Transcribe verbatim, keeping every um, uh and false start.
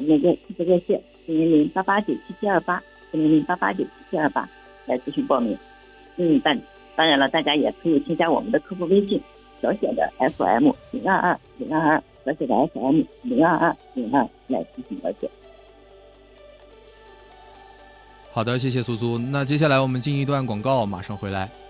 那个客服热线零零零八八九七七二八零零零八八九七七二八来咨询报名。嗯，当当然了，大家也可以添加我们的客服微信，小写的 F M 零二二零二二，小写的 F M 零二二零二来进行了解。 好的，谢谢苏苏。那接下来我们进一段广告，马上回来。